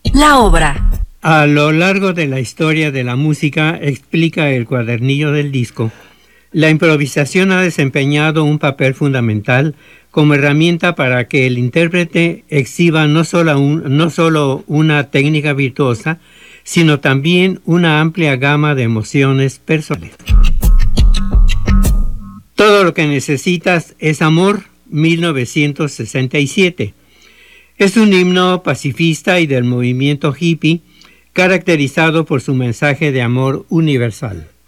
La obra. A lo largo de la historia de la música, explica el cuadernillo del disco, la improvisación ha desempeñado un papel fundamental como herramienta para que el intérprete exhiba no solo una técnica virtuosa, sino también una amplia gama de emociones personales. Todo lo que necesitas es amor, 1967. Es un himno pacifista y del movimiento hippie, caracterizado por su mensaje de amor universal.